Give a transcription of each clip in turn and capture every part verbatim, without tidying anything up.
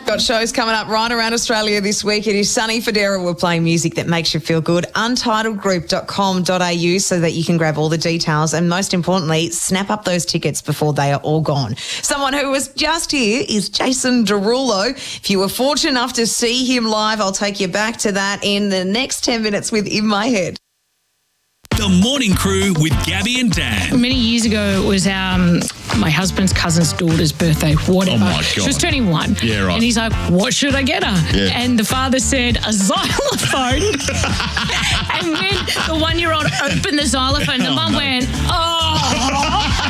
Got shows coming up right around Australia this week. It is Sunny Federa. We're playing music that makes you feel good. untitled group dot com dot a u so that you can grab all the details and, most importantly, snap up those tickets before they are all gone. Someone who was just here is Jason Derulo. If you were fortunate enough to see him live, I'll take you back to that in the next ten minutes with In My Head. The Morning Crew with Gabby and Dan. Many years ago, it was um, my husband's cousin's daughter's birthday, whatever. Oh, my God. She was turning one. Yeah, right. And he's like, what should I get her? Yeah. And the father said, a xylophone. And when the one-year-old opened the xylophone, the Oh, mum no. went, oh.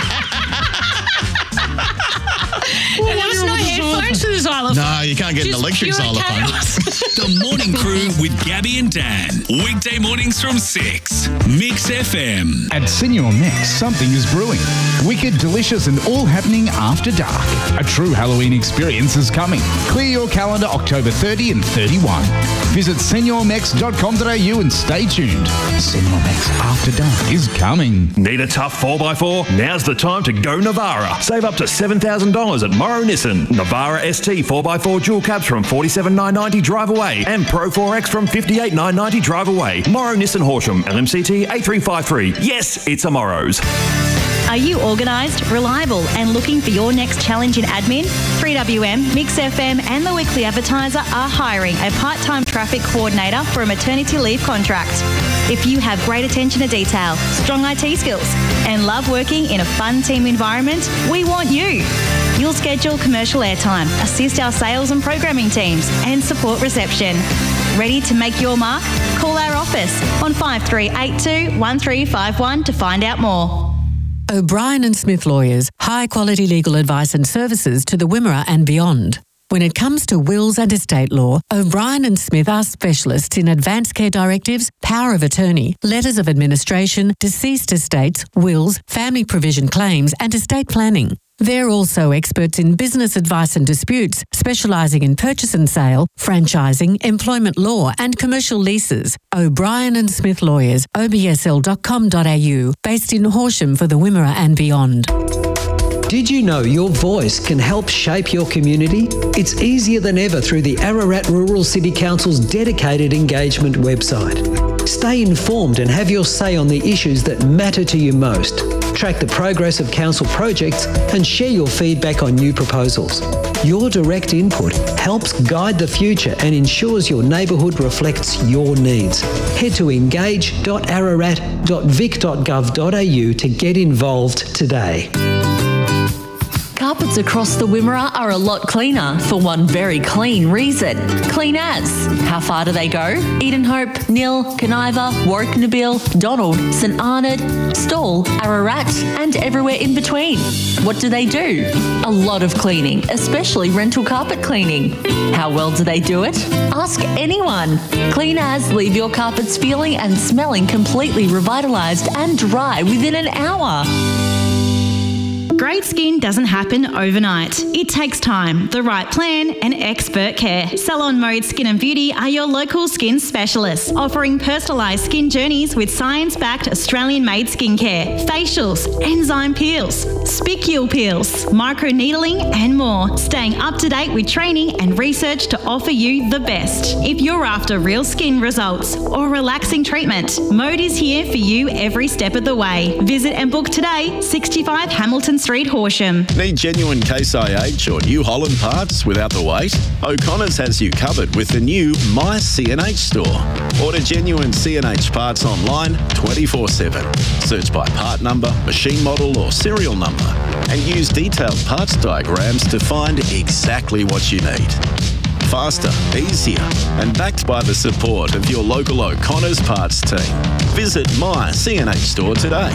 And there was no headphones for the xylophone. No, you can't get an Just electric pure xylophone. chaos. The Morning Crew with Gabby and Dan. Weekday mornings from six. Mix F M. At Senior Mix, something is brewing. Wicked, delicious, and all happening after dark. A true Halloween experience is coming. Clear your calendar October thirtieth and thirty-first. Visit senior mex dot com dot a u and stay tuned. Senior Mix After Dark is coming. Need a tough four by four? Now's the time to go Navara. Save up to seven thousand dollars at Morrow Nissan. Navara S T four by four dual cabs from forty-seven thousand nine hundred ninety drive away and Pro four X from fifty-eight thousand nine hundred ninety drive away. Morrow Nissan Horsham, L M C T eight three five three. Yes, it's a Morrow's. Are you organised, reliable and looking for your next challenge in admin? three W M, Mix F M and The Weekly Advertiser are hiring a part-time traffic coordinator for a maternity leave contract. If you have great attention to detail, strong I T skills and love working in a fun team environment, we want you. You'll schedule commercial airtime, assist our sales and programming teams and support reception. Ready to make your mark? Call our office on five three eight two, one three five one to find out more. O'Brien and Smith Lawyers, high-quality legal advice and services to the Wimmera and beyond. When it comes to wills and estate law, O'Brien and Smith are specialists in advance care directives, power of attorney, letters of administration, deceased estates, wills, family provision claims and estate planning. They're also experts in business advice and disputes, specialising in purchase and sale, franchising, employment law and commercial leases. O'Brien and Smith Lawyers, o b s l dot com dot a u, based in Horsham for the Wimmera and beyond. Did you know your voice can help shape your community? It's easier than ever through the Ararat Rural City Council's dedicated engagement website. Stay informed and have your say on the issues that matter to you most. Track the progress of council projects and share your feedback on new proposals. Your direct input helps guide the future and ensures your neighbourhood reflects your needs. Head to engage dot ararat dot vic dot gov dot a u to get involved today. Carpets across the Wimmera are a lot cleaner for one very clean reason. Clean as. How far do they go? Edenhope, Nil, Kaniva, Warwick Nabil, Donald, St Arnaud, Stawell, Ararat and everywhere in between. What do they do? A lot of cleaning, especially rental carpet cleaning. How well do they do it? Ask anyone. Clean as leave your carpets feeling and smelling completely revitalised and dry within an hour. Great skin doesn't happen overnight. It takes time, the right plan and expert care. Salon Mode Skin and Beauty are your local skin specialists, offering personalised skin journeys with science-backed Australian-made skincare, facials, enzyme peels, spicule peels, microneedling and more. Staying up to date with training and research to offer you the best. If you're after real skin results or relaxing treatment, Mode is here for you every step of the way. Visit and book today, sixty-five Hamilton Street, Horsham. Need genuine Case I H or New Holland parts without the wait? O'Connor's has you covered with the new My C N H store. Order genuine C N H parts online twenty-four seven. Search by part number, machine model or serial number and use detailed parts diagrams to find exactly what you need. Faster, easier and backed by the support of your local O'Connor's parts team. Visit My C N H store today.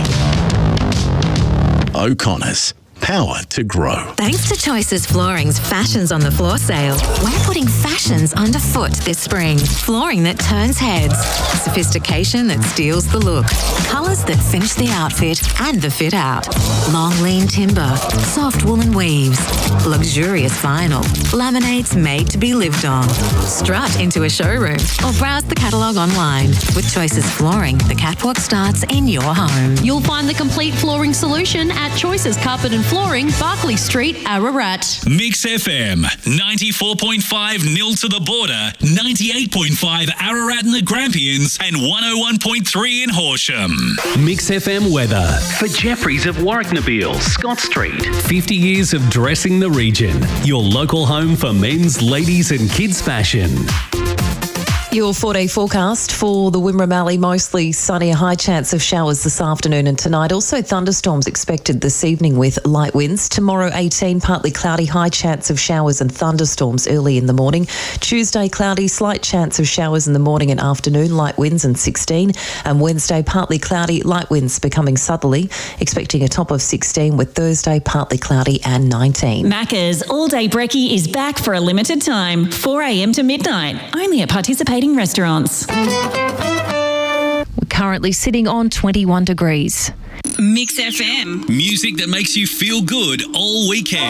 O'Connor's. Power to grow. Thanks to Choices Flooring's Fashions on the Floor sale, we're putting fashions underfoot this spring. Flooring that turns heads, sophistication that steals the look, colours that finish the outfit and the fit out. Long lean timber, soft woolen weaves, luxurious vinyl, laminates made to be lived on. Strut into a showroom or browse the catalogue online. With Choices Flooring, the catwalk starts in your home. You'll find the complete flooring solution at Choices Carpet and Floor Flooring, Barclay Street, Ararat. Mix F M, ninety-four point five nil to the border, ninety-eight point five Ararat and the Grampians, and one oh one point three in Horsham. Mix F M weather. For Jeffries of Warwicknabeal, Scott Street. fifty years of dressing the region. Your local home for men's, ladies and kids fashion. Your four-day forecast for the Wimmera Valley, mostly sunny, a high chance of showers this afternoon and tonight. Also thunderstorms expected this evening with light winds. Tomorrow eighteen, partly cloudy, high chance of showers and thunderstorms early in the morning. Tuesday cloudy, slight chance of showers in the morning and afternoon, light winds and sixteen. And Wednesday partly cloudy, light winds becoming southerly, expecting a top of sixteen, with Thursday partly cloudy and nineteen. Macca's All Day Brekkie is back for a limited time, four a.m. to midnight, only at participating restaurants. We're currently sitting on twenty-one degrees. Mix F M. Music that makes you feel good all weekend.